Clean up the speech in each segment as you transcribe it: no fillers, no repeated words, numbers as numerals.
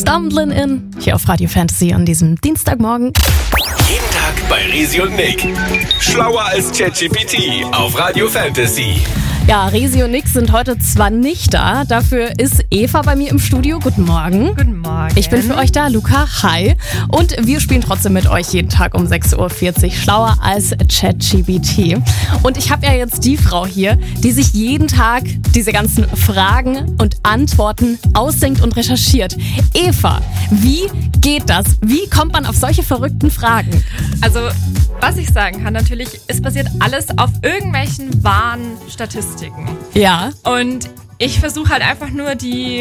Stumbling In, hier auf Radio Fantasy an diesem Dienstagmorgen. Jeden Tag bei Resi und Nick. Schlauer als ChatGPT auf Radio Fantasy. Ja, Resi und Nick sind heute zwar nicht da, dafür ist Eva bei mir im Studio. Guten Morgen. Guten Morgen. Ich bin für euch da, Luca. Hi. Und wir spielen trotzdem mit euch jeden Tag um 6.40 Uhr. Schlauer als ChatGPT. Und ich habe ja jetzt die Frau hier, die sich jeden Tag diese ganzen Fragen und Antworten ausdenkt und recherchiert. Eva, wie geht das? Wie kommt man auf solche verrückten Fragen? Also, was ich sagen kann, natürlich, es basiert alles auf irgendwelchen wahren Statistiken. Ja. Und ich versuche halt einfach nur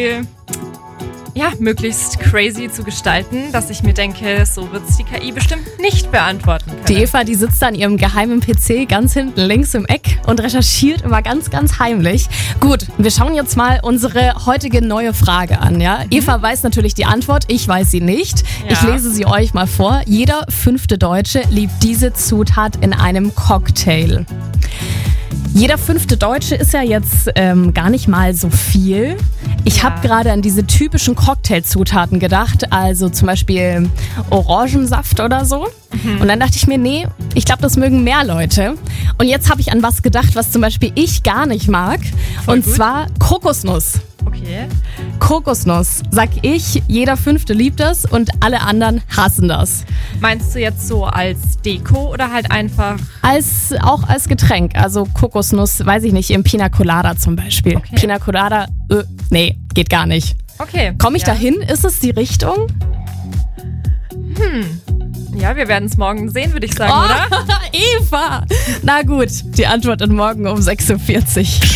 möglichst crazy zu gestalten, dass ich mir denke, so wird es die KI bestimmt nicht beantworten können. Die Eva, die sitzt an ihrem geheimen PC ganz hinten links im Eck und recherchiert immer ganz, ganz heimlich. Gut, wir schauen jetzt mal unsere heutige neue Frage an. Ja? Eva weiß natürlich die Antwort, ich weiß sie nicht. Ja. Ich lese sie euch mal vor. Jeder 5. Deutsche liebt diese Zutat in einem Cocktail. Jeder 5. Deutsche ist ja jetzt gar nicht mal so viel. Ich habe gerade an diese typischen Cocktailzutaten gedacht, also zum Beispiel Orangensaft oder so. Und dann dachte ich mir, nee, ich glaube, das mögen mehr Leute. Und jetzt habe ich an was gedacht, was zum Beispiel ich gar nicht mag. Und zwar Kokosnuss. Okay. Kokosnuss, sag ich, jeder 5. liebt das und alle anderen hassen das. Meinst du jetzt so als Deko oder halt einfach... Auch als Getränk, also Kokosnuss, weiß ich nicht, im Pina Colada zum Beispiel. Okay. Pina Colada, nee, geht gar nicht. Okay. Komme ich dahin? Ist es die Richtung? Ja, wir werden es morgen sehen, würde ich sagen, oder? Eva! Na gut, die Antwort morgen um 6.40 Uhr.